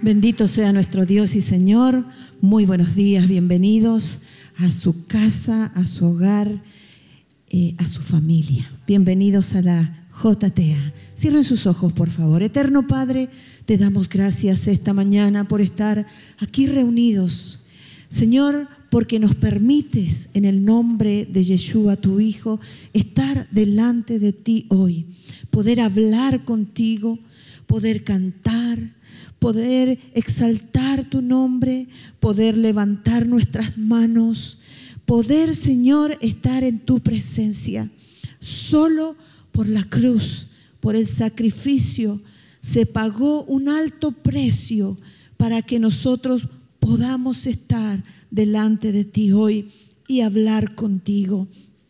Bendito sea nuestro Dios y Señor. Muy buenos días, bienvenidos a su casa, a su hogar, a su familia. Bienvenidos a la JTA. Cierren sus ojos, por favor. Eterno Padre, te damos gracias esta mañana por estar aquí reunidos. Señor, porque nos permites, en el nombre de Yeshua, tu Hijo, estar delante de ti hoy. Poder hablar contigo, poder cantar, poder exaltar tu nombre, poder levantar nuestras manos, poder, Señor, estar en tu presencia. Solo por la cruz, por el sacrificio, se pagó un alto precio para que nosotros podamos estar delante de ti hoy y hablar contigo.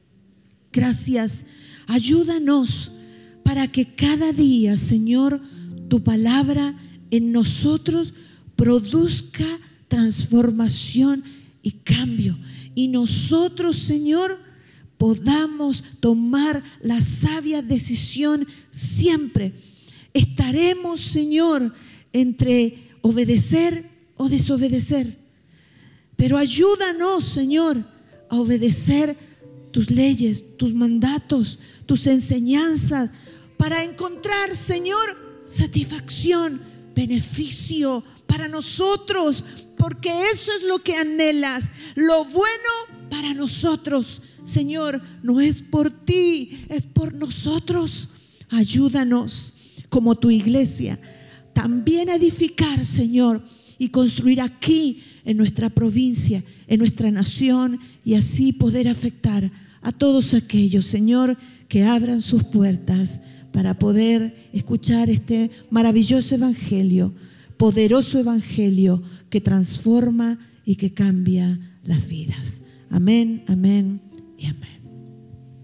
Gracias. Ayúdanos para que cada día, Señor, tu palabra en nosotros produzca transformación y cambio. Y nosotros, Señor, podamos tomar la sabia decisión siempre. Estaremos, Señor, entre obedecer o desobedecer. Pero ayúdanos, Señor, a obedecer tus leyes, tus mandatos, tus enseñanzas, para encontrar, Señor, satisfacción, beneficio para nosotros, porque eso es lo que anhelas, lo bueno para nosotros. Señor, no es por ti, es por nosotros. Ayúdanos como tu iglesia también a edificar, Señor, y construir aquí en nuestra provincia, en nuestra nación, y así poder afectar a todos aquellos, Señor, que abran sus puertas para poder escuchar este maravilloso evangelio, poderoso evangelio que transforma y que cambia las vidas. Amén, amén